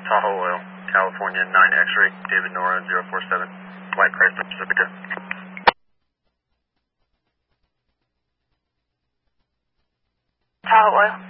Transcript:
Tahoe Oil, California 9 X-ray, David Nora 047, White Chrysler Pacifica. Tahoe Oil.